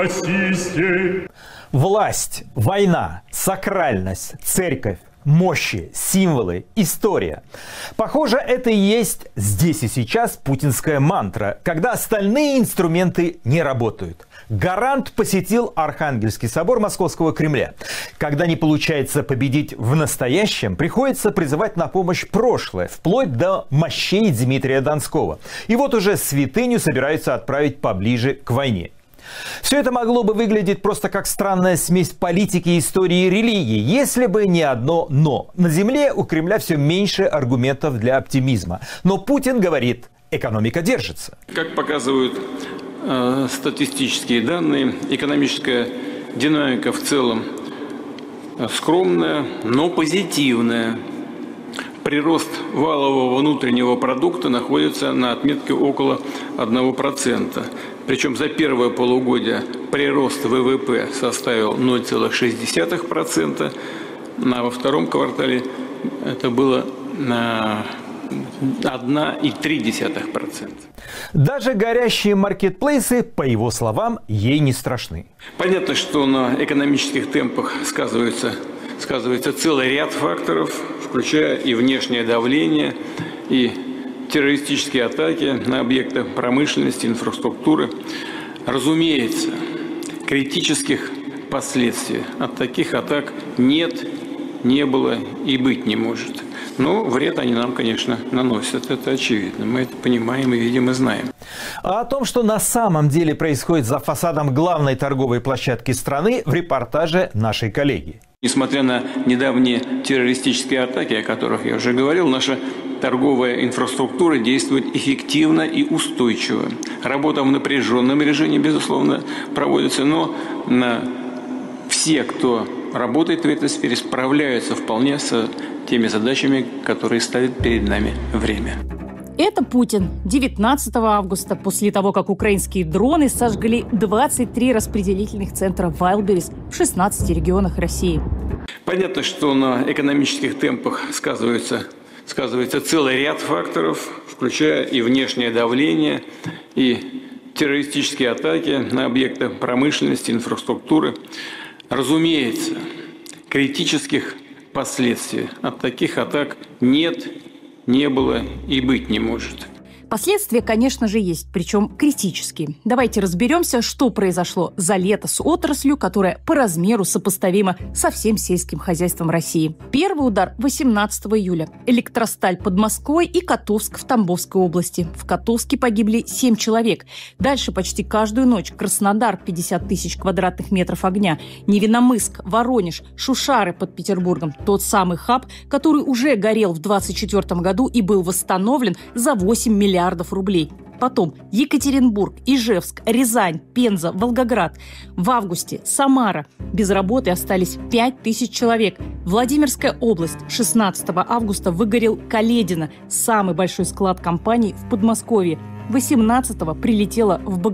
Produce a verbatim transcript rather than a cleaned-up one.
Власть, война, сакральность, церковь, мощи, символы, история. Похоже, это и есть здесь и сейчас путинская мантра, когда остальные инструменты не работают. Гарант посетил Архангельский собор Московского Кремля. Когда не получается победить в настоящем, приходится призывать на помощь прошлое, вплоть до мощей Дмитрия Донского. И вот уже святыню собираются отправить поближе к войне. Все это могло бы выглядеть просто как странная смесь политики, истории и религии, если бы не одно «но». На земле у Кремля все меньше аргументов для оптимизма. Но Путин говорит, экономика держится. Как показывают э, статистические данные, экономическая динамика в целом скромная, но позитивная. Прирост валового внутреннего продукта находится на отметке около одного процента. Причем за первое полугодие прирост вэ вэ пэ составил ноль целых шесть десятых процента, а во втором квартале это было на одна целых три десятых процента. Даже горящие маркетплейсы, по его словам, ей не страшны. Понятно, что на экономических темпах сказывается, сказывается целый ряд факторов, включая и внешнее давление, и террористические атаки на объекты промышленности, инфраструктуры. Разумеется, критических последствий от таких атак нет, не было и быть не может. Но вред они нам, конечно, наносят. Это очевидно. Мы это понимаем и видим и знаем. А о том, что на самом деле происходит за фасадом главной торговой площадки страны, в репортаже нашей коллеги. Несмотря на недавние террористические атаки, о которых я уже говорил, наша торговая инфраструктура действует эффективно и устойчиво. Работа в напряженном режиме, безусловно, проводится, но на все, кто работает в этой сфере, справляются вполне с теми задачами, которые ставит перед нами время. Это Путин девятнадцатого августа, после того, как украинские дроны сожгли двадцать три распределительных центра Wildberries в шестнадцати регионах России. Понятно, что на экономических темпах сказывается, сказывается целый ряд факторов, включая и внешнее давление, и террористические атаки на объекты промышленности, инфраструктуры. Разумеется, критических последствий от таких атак нет, не было и быть не может. Последствия, конечно же, есть, причем критические. Давайте разберемся, что произошло за лето с отраслью, которая по размеру сопоставима со всем сельским хозяйством России. Первый удар восемнадцатого июля. Электросталь под Москвой и Котовск в Тамбовской области. В Котовске погибли семь человек. Дальше почти каждую ночь Краснодар, пятьдесят тысяч квадратных метров огня, Невиномысск, Воронеж, Шушары под Петербургом. Тот самый хаб, который уже горел в двадцать четвёртом году и был восстановлен за восемь миллиардов рублей. Потом Екатеринбург, Ижевск, Рязань, Пенза, Волгоград. В августе Самара. Без работы остались пять тысяч человек. Владимирская область. шестнадцатого августа выгорел Каледино, самый большой склад компании в Подмосковье. восемнадцатого прилетело в Богородицк.